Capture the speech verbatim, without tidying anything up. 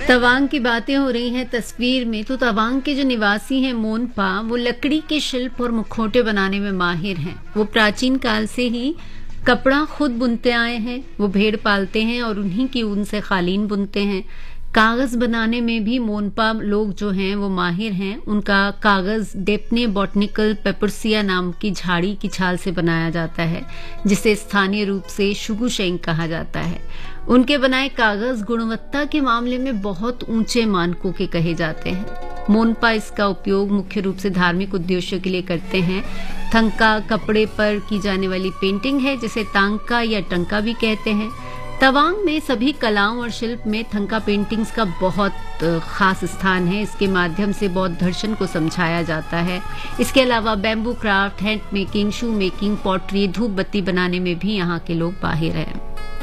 तवांग की बातें हो रही हैं तस्वीर में, तो तवांग के जो निवासी हैं मोनपा, वो लकड़ी के शिल्प और मुखौटे बनाने में माहिर हैं। वो प्राचीन काल से ही कपड़ा खुद बुनते आए हैं। वो भेड़ पालते हैं और उन्हीं की ऊन से कालीन बुनते हैं। कागज बनाने में भी मोनपा लोग जो हैं वो माहिर हैं। उनका कागज डेप्ने बॉटनिकल पेपरसिया नाम की झाड़ी की छाल से बनाया जाता है, जिसे स्थानीय रूप से शुगुशेंग कहा जाता है। उनके बनाए कागज गुणवत्ता के मामले में बहुत ऊंचे मानकों के कहे जाते हैं। मोनपा इसका उपयोग मुख्य रूप से धार्मिक उद्देश्यों के लिए करते हैं। थंका कपड़े पर की जाने वाली पेंटिंग है, जिसे तांका या टंका भी कहते हैं। तवांग में सभी कलाओं और शिल्प में थंका पेंटिंग्स का बहुत खास स्थान है। इसके माध्यम से बौद्ध दर्शन को समझाया जाता है। इसके अलावा बैम्बू क्राफ्ट, हैंड मेकिंग, शू मेकिंग, पॉटरी, धूप बत्ती बनाने में भी यहाँ के लोग माहिर हैं।